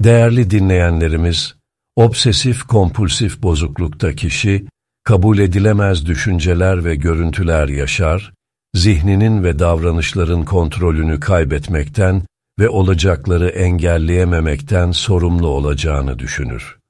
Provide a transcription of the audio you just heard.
Değerli dinleyenlerimiz, obsesif kompulsif bozuklukta kişi, kabul edilemez düşünceler ve görüntüler yaşar, zihninin ve davranışların kontrolünü kaybetmekten ve olacakları engelleyememekten sorumlu olacağını düşünür.